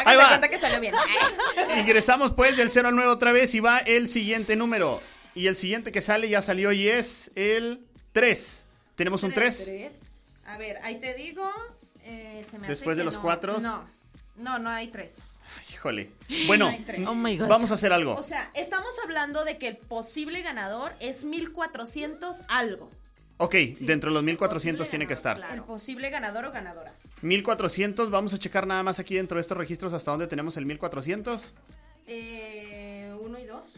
Hagan de cuenta que salió bien. Ingresamos pues del 0 al 9 otra vez y va el siguiente número. Y el siguiente que sale ya salió y es el 3. ¿Tenemos un 3? A ver, ahí te digo. Se me Después hace de que los no. 4. No hay 3. Híjole. Bueno, Oh my God. vamos a hacer algo. O sea, estamos hablando de que el posible ganador es 1400 algo. Ok, dentro de los 1400 tiene que estar. El posible ganador o ganadora. 1400, vamos a checar nada más aquí dentro de estos registros hasta dónde tenemos el 1400. 1 y 2.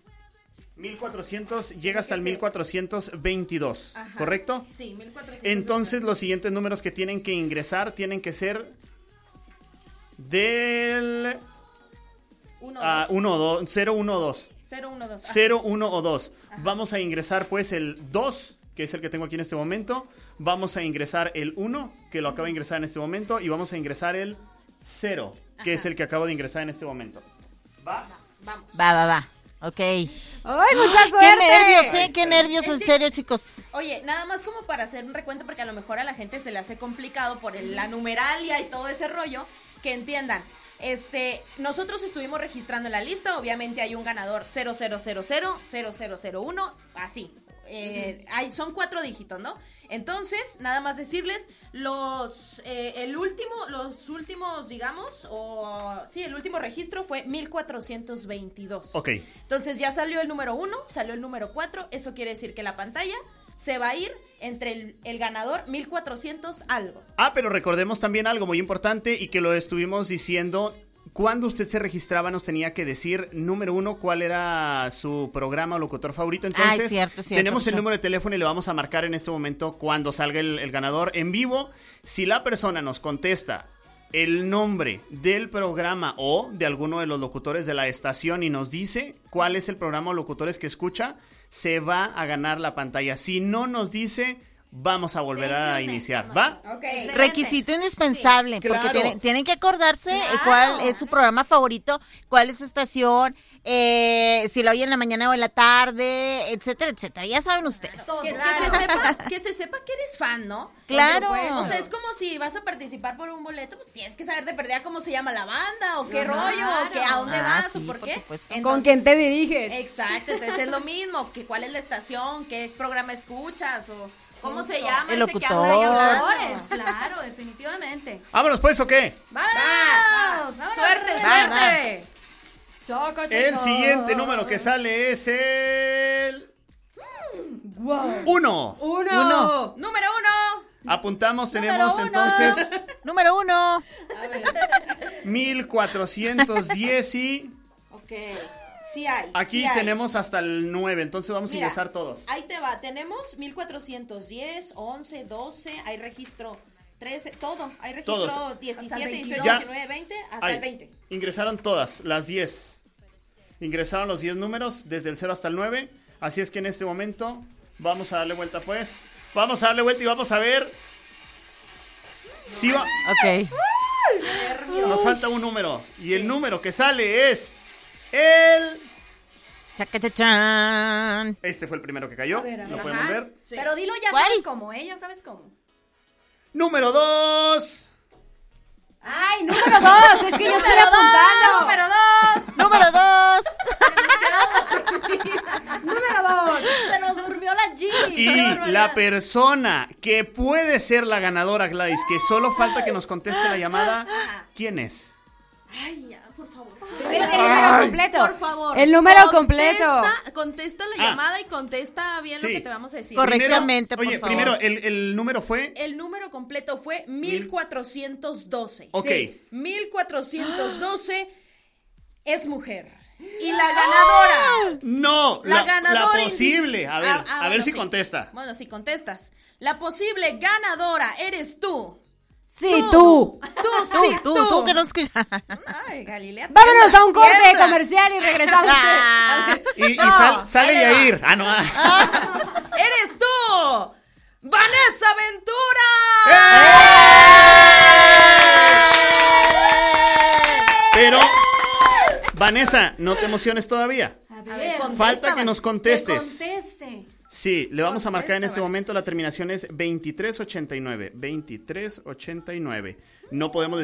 1400 llega hasta el 1422, Ajá. ¿correcto? Sí, 1400. Entonces los siguientes números que tienen que ingresar tienen que ser del 0, 1 o 2. 0, 1, 2. 0, 1 o 2. Vamos a ingresar pues el 2, que es el que tengo aquí en este momento. Vamos a ingresar el 1, que lo acabo de ingresar en este momento. Y vamos a ingresar el 0, que es el que acabo de ingresar en este momento. ¿Va? Vamos. Va. Ok. ¡Ay, mucha suerte! Qué nervios, qué nervios, en serio, chicos. Oye, nada más como para hacer un recuento, porque a lo mejor a la gente se le hace complicado por la numeralia y todo ese rollo, que entiendan. Nosotros estuvimos registrando en la lista, obviamente hay un ganador 0000, 0001, así. Son 4 dígitos, ¿no? Entonces, nada más decirles, los últimos, digamos, el último registro fue 1422. Ok. Entonces ya salió el número 1, salió el número 4, eso quiere decir que la pantalla se va a ir entre el ganador 1400 algo. Pero recordemos también algo muy importante y que lo estuvimos diciendo. Cuando usted se registraba nos tenía que decir, número 1, cuál era su programa o locutor favorito. Entonces, cierto, tenemos el número de teléfono y le vamos a marcar en este momento cuando salga el ganador en vivo. Si la persona nos contesta el nombre del programa o de alguno de los locutores de la estación y nos dice cuál es el programa o locutores que escucha, se va a ganar la pantalla. Si no nos dice, vamos a volver a iniciar, ¿va? Okay. Requisito indispensable, Sí, porque claro. tienen que acordarse Claro. cuál es su programa favorito, cuál es su estación, si lo oye en la mañana o en la tarde, etcétera, etcétera. Ya saben ustedes. Que se sepa que eres fan, ¿no? Claro. O sea, es como si vas a participar por un boleto, pues tienes que saber de perdida cómo se llama la banda, o qué rollo, o que a dónde vas, sí, o por qué. supuesto. Entonces, ¿Con quién te diriges? Exacto, entonces es lo mismo, que cuál es la estación, qué programa escuchas, o cómo se llama El ese que locutor. anda ahí hablando. Claro, definitivamente. Vámonos pues, ¿o qué? ¡Vámonos! ¡Vámonos! ¡Suerte, Va, suerte! Choco, El chicos. siguiente número que sale es el... 1. Uno. Número 1. Apuntamos, tenemos entonces Número 1. 1410 y Ok, sí hay. aquí sí hay. tenemos hasta el 9, entonces vamos a Mira, ingresar todos. Ahí te va, tenemos 1410, 11, 12, hay registro 13, todo, hay registro Todos. 17, 18, Ya. 19, 20, hasta Ahí, el 20. ingresaron todas, las 10. Ingresaron los 10 números, desde el 0 hasta el 9. Así es que en este momento vamos a darle vuelta pues. Vamos a darle vuelta y vamos a ver si va... Ok. Nos falta un número. Y el número que sale es el... Chacachachán. Este fue el primero que cayó. A ver, Lo Ajá. podemos ver. Sí. Pero dilo, ya ¿Cuál? sabes cómo, ya sabes cómo. Número 2. ¡Ay, número 2! Es que yo estoy apuntando. Número 2. Número 2. Número 2. Se nos durmió la G. Y la persona que puede ser la ganadora, Gladys, que solo falta que nos conteste la llamada, ¿quién es? Ay, ya, por favor. El número completo. Por favor. El número contesta- completo. Contesta la llamada y contesta bien Sí. lo que te vamos a decir. Correctamente, por Oye, favor. primero, el número fue... El número completo fue 1412. Ok. Sí. 1412 es mujer. Y la ganadora. No, La ganadora. la posible. A ver, a ver bueno, si sí. contesta. Bueno, si contestas. La posible ganadora eres tú. Sí, tú. Tú que no escuchas. Ay, Galilea. Vámonos tiembla, a un corte tiembla. comercial y regresamos. Y No, sale ahí le va. Yair. Ah, no. ¡Eres tú! ¡Vanessa Ventura! Pero, Vanessa, no te emociones todavía. A A ver, ver, contesta, Falta que nos Vanessa. contestes. conteste. Sí, le vamos a marcar en Contesta, este Vanessa. momento. La terminación es 2389. 2389. No podemos